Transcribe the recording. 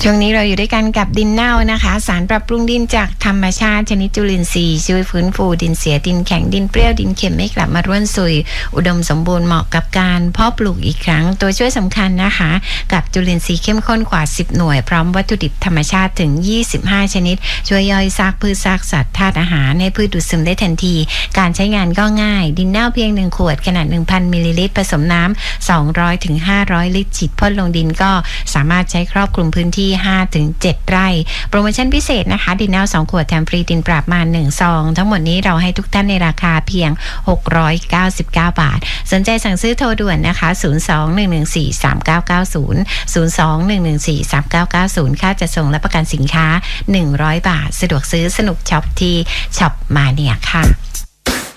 ช่วงนี้เราอยู่ด้วยกันกับดินเน่านะคะสารปรับปรุงดินจากธรรมชาติชนิดจุลินทรีย์ช่วยฟื้นฟูดินเสียดินแข็งดินเปรี้ยวดินเค็มให้กลับมาร่วนซุยอุดมสมบูรณ์เหมาะกับการเพาะปลูกอีกครั้งตัวช่วยสำคัญนะคะกับจุลินทรีย์เข้มข้นกว่า10หน่วยพร้อมวัตถุดิบธรรมชาติถึง25ชนิดช่วยย่อยซากพืชซากสัตว์ธาตุอาหารให้พืชดูดซึมได้ทันทีการใช้งานก็ง่ายดินเน่าเพียง1ขวดขนาด 1,000 มิลลิลิตรผสมน้ำ200ถึง500ลิตรฉีดพ่นลงดินก็สามารถใช้ครอบคลุมพื้นที่5ถึง7ไร่โปรโมชั่นพิเศษนะคะดินเน่า2ขวดแถมฟรีดินปราบมาร1ซองทั้งหมดนี้เราให้ทุกท่านในราคาเพียง699 บาทสนใจสั่งซื้อโทรด่วนนะคะ02-114-3990 02-114-3990ค่าจัดส่งและประกันสินค้า100 บาทสะดวกซื้อสนุกช็อปที่ช็อปมาเนียค่ะ